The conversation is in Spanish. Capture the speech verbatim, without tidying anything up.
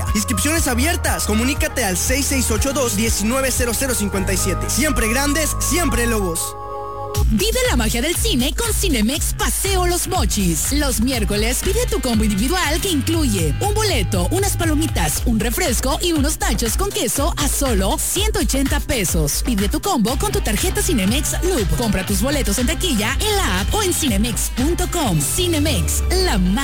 Inscripciones abiertas. Comunícate al seis seis ocho dos, uno nueve cero cero cinco siete. Siempre grandes, siempre Lobos. Vive la magia del cine con Cinemex Paseo Los Mochis. Los miércoles pide tu combo individual que incluye un boleto, unas palomitas, un refresco y unos nachos con queso a solo ciento ochenta pesos. Pide tu combo con tu tarjeta Cinemex Loop. Compra tus boletos en taquilla, en la app o en cinemex punto com. Cinemex, la